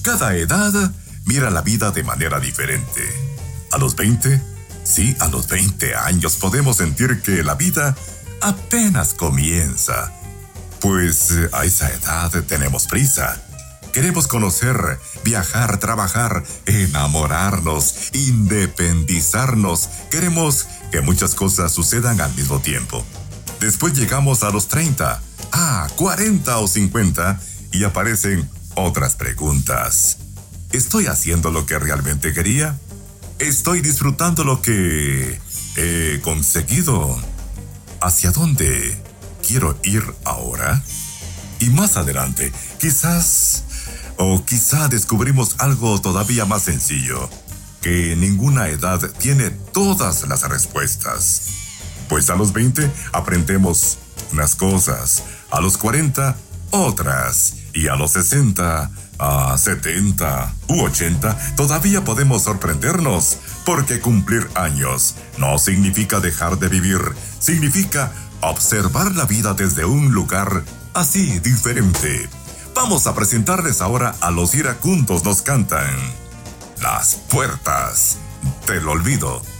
Cada edad mira la vida de manera diferente. A los 20, sí, a los 20 años podemos sentir que la vida apenas comienza. Pues a esa edad tenemos prisa. Queremos conocer, viajar, trabajar, enamorarnos, independizarnos. Queremos que muchas cosas sucedan al mismo tiempo. Después llegamos a los 30, 40 o 50 y aparecen otras preguntas. ¿Estoy haciendo lo que realmente quería? ¿Estoy disfrutando lo que he conseguido? ¿Hacia dónde quiero ir ahora? Y más adelante, quizá descubrimos algo todavía más sencillo, que ninguna edad tiene todas las respuestas. Pues a los 20 aprendemos unas cosas, a los 40 otras, y a los 60, a 70 u 80 todavía podemos sorprendernos, porque cumplir años no significa dejar de vivir, significa observar la vida desde un lugar así diferente. Vamos a presentarles ahora a los iracundos. Nos cantan Las puertas del olvido.